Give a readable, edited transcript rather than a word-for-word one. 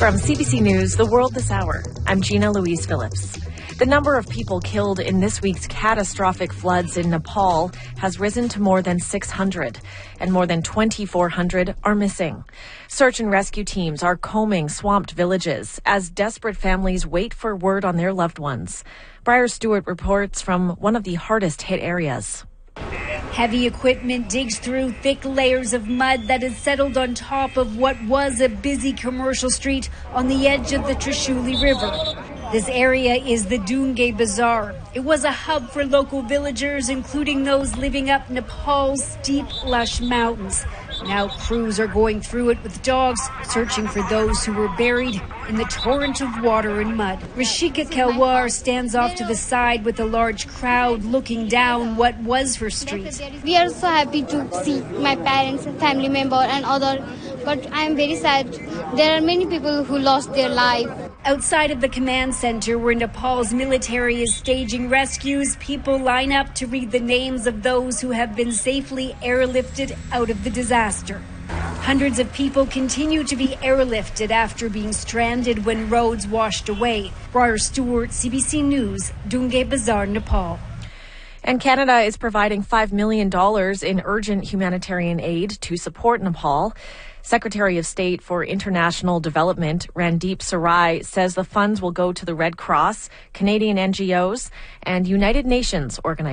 From CBC News, The World This Hour, I'm Gina Louise Phillips. The number of people killed in this week's catastrophic floods in Nepal has risen to more than 600, and more than 2,400 are missing. Search and rescue teams are combing swamped villages as desperate families wait for word on their loved ones. Briar Stewart reports from one of the hardest hit areas. Heavy equipment digs through thick layers of mud that has settled on top of what was a busy commercial street on the edge of the Trishuli River. This area is the Dungay Bazaar. It was a hub for local villagers, including those living up Nepal's steep, lush mountains. Now crews are going through it with dogs, searching for those who were buried in the torrent of water and mud. Rishika Kelwar stands off to the side with a large crowd looking down what was her street. We are so happy to see my parents, family member and other, but I am very sad. There are many people who lost their life. Outside of the command center where Nepal's military is staging rescues, people line up to read the names of those who have been safely airlifted out of the disaster. Hundreds of people continue to be airlifted after being stranded when roads washed away. Briar Stewart, CBC News, Dungay Bazaar, Nepal. And Canada is providing $5 million in urgent humanitarian aid to support Nepal. Secretary of State for International Development, Randeep Sarai, says the funds will go to the Red Cross, Canadian NGOs, and United Nations organizations.